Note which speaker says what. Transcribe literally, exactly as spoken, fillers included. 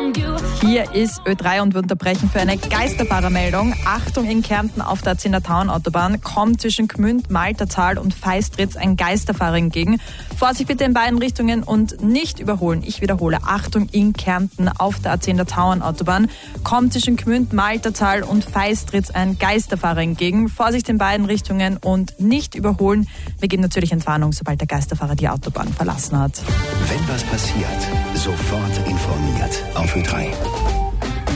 Speaker 1: Hier ist Ö drei und wir unterbrechen für eine Geisterfahrermeldung. Achtung, in Kärnten auf der Zehner-Tauen-Autobahn kommt zwischen Gmünd, Maltertal und Feistritz ein Geisterfahrer entgegen. Vorsicht bitte in beiden Richtungen und nicht überholen. Ich wiederhole, Achtung, in Kärnten auf der Zehner-Tauen-Autobahn kommt zwischen Gmünd, Maltertal und Feistritz ein Geisterfahrer entgegen. Vorsicht in beiden Richtungen und nicht überholen. Wir geben natürlich Entwarnung, sobald der Geisterfahrer die Autobahn verlassen hat.
Speaker 2: Wenn was passiert, sofort informiert auf Ö drei.